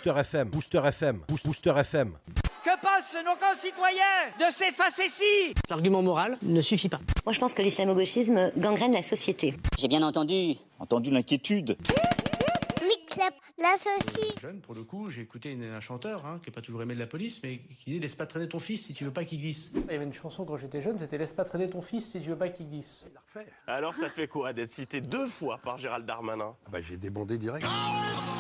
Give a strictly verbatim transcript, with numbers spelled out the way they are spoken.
Booster F M, Booster F M, Boost- Booster F M. Que pensent nos concitoyens de ces facéties? L'argument moral ne suffit pas. Moi, je pense que l'islamo-gauchisme gangrène la société. J'ai bien entendu, entendu l'inquiétude. Miclep, l'associé. Jeune, pour le coup, j'ai écouté une- un chanteur hein, qui n'est pas toujours aimé de la police, mais qui disait « Laisse pas traîner ton fils si tu veux pas qu'il glisse ». Il y avait une chanson quand j'étais jeune, c'était « Laisse pas traîner ton fils si tu veux pas qu'il glisse ». Alors ça fait quoi d'être cité deux fois par Gérald Darmanin? Bah, j'ai débondé direct.